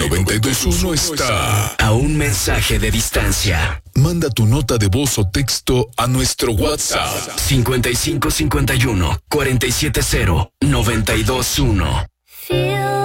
92.1 está a un mensaje de distancia. Manda tu nota de voz o texto a nuestro WhatsApp 5551 470 921.